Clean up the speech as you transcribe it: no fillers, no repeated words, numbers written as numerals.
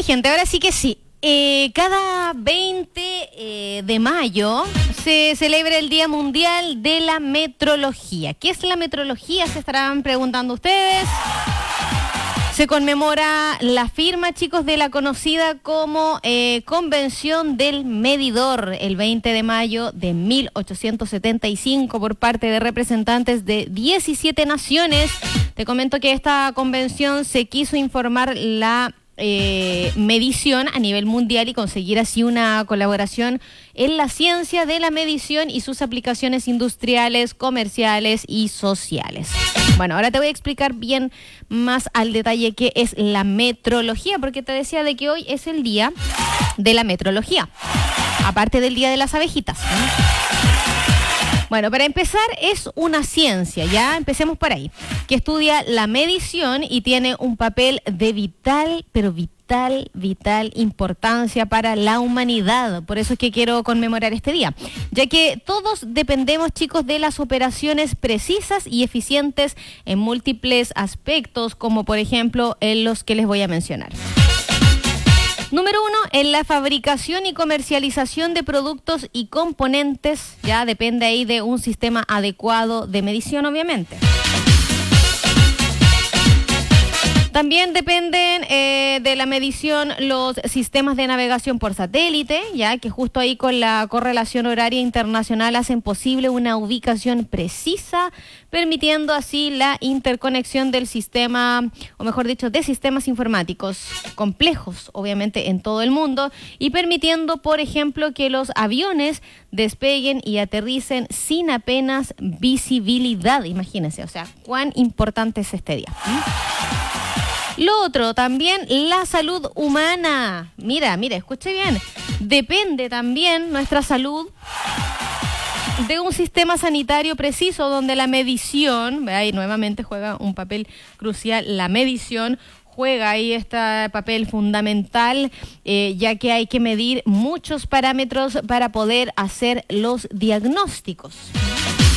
gente, ahora sí que sí. Cada 20 de mayo se celebra el Día Mundial de la Metrología. ¿Qué es la metrología? Se estarán preguntando ustedes. Se conmemora la firma, chicos, de la conocida como Convención del Medidor, el 20 de mayo de 1875, por parte de representantes de 17 naciones. Te comento que esta convención se quiso informar la medición a nivel mundial y conseguir así una colaboración en la ciencia de la medición y sus aplicaciones industriales, comerciales y sociales. Bueno, ahora te voy a explicar bien más al detalle qué es la metrología, porque te decía de que hoy es el día de la metrología, aparte del día de las abejitas. Bueno, para empezar, es una ciencia, ya empecemos por ahí, que estudia la medición y tiene un papel de vital importancia para la humanidad. Por eso es que quiero conmemorar este día, ya que todos dependemos, chicos, de las operaciones precisas y eficientes en múltiples aspectos, como por ejemplo en los que les voy a mencionar. Número 1, en la fabricación y comercialización de productos y componentes, ya depende ahí de un sistema adecuado de medición, obviamente. También dependen de la medición los sistemas de navegación por satélite, ya que justo ahí con la correlación horaria internacional hacen posible una ubicación precisa, permitiendo así la interconexión del sistema, o mejor dicho, de sistemas informáticos complejos, obviamente, en todo el mundo, y permitiendo, por ejemplo, que los aviones despeguen y aterricen sin apenas visibilidad. Imagínense, o sea, cuán importante es este día. Lo otro, también la salud humana. Mira, escuche bien. Depende también nuestra salud de un sistema sanitario preciso donde la medición, ahí nuevamente juega un papel crucial, la medición juega ahí este papel fundamental, ya que hay que medir muchos parámetros para poder hacer los diagnósticos.